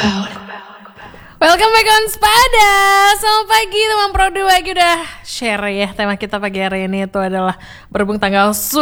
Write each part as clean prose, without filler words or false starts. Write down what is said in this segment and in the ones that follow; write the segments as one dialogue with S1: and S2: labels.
S1: Welcome back on Spada. Selamat pagi teman Pro 2. Lagi udah share ya. Tema kita pagi hari ini itu adalah berhubung tanggal 1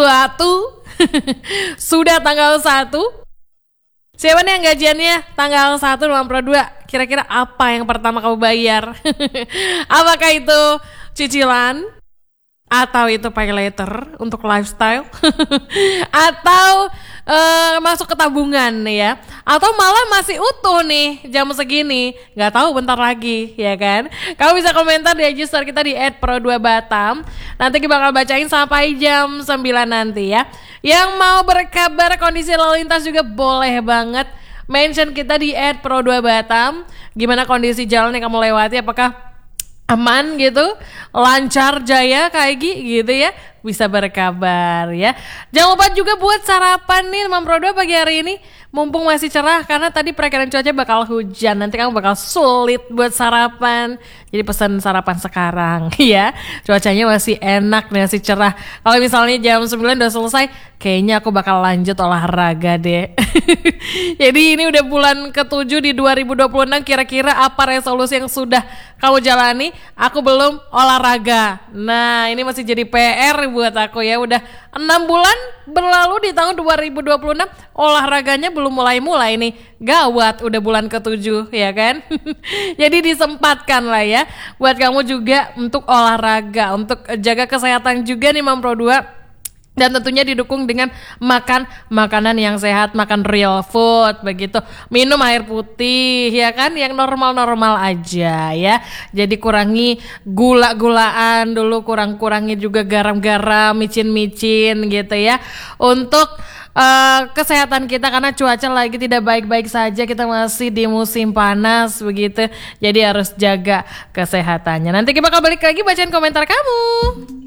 S1: sudah tanggal 1. Siapa nih yang gajiannya tanggal 1 teman Pro 2? Kira-kira apa yang pertama kamu bayar? Apakah itu cicilan? Atau itu pay later untuk lifestyle? Atau masuk ke tabungan ya? Atau malah masih utuh nih jam segini? Gak tahu bentar lagi ya kan? Kamu bisa komentar di IG story kita di @pro2batam. Nanti kita bakal bacain sampai jam 9 nanti ya. Yang mau berkabar kondisi lalu lintas juga boleh banget mention kita di @pro2batam. Gimana kondisi jalan yang kamu lewati? Apakah aman gitu, lancar jaya kayak gitu ya, bisa berkabar ya. Jangan lupa juga buat sarapan nih Mam Prodo pagi hari ini, mumpung masih cerah karena tadi perkiraan cuaca bakal hujan, nanti kamu bakal sulit buat sarapan. Jadi pesan sarapan sekarang ya, cuacanya masih enak, masih cerah. Kalau misalnya jam 9 udah selesai, kayaknya aku bakal lanjut olahraga deh. Jadi ini udah bulan ke-7 di 2026, kira-kira apa resolusi yang sudah kamu jalani? Aku belum olahraga. Nah ini masih jadi PR buat aku ya. Udah 6 bulan berlalu di tahun 2026, olahraganya belum mulai-mulai nih. Gawat, udah bulan ke-7 ya kan. Jadi disempatkan lah ya buat kamu juga untuk olahraga, untuk jaga kesehatan juga nih Mam Pro 2. Dan tentunya didukung dengan makan makanan yang sehat, makan real food begitu. Minum air putih ya kan, yang normal-normal aja ya. Jadi kurangi gula-gulaan dulu, kurangi juga garam-garam, micin-micin gitu ya. Untuk kesehatan kita karena cuaca lagi tidak baik-baik saja, kita masih di musim panas begitu. Jadi harus jaga kesehatannya. Nanti kita bakal balik lagi bacain komentar kamu.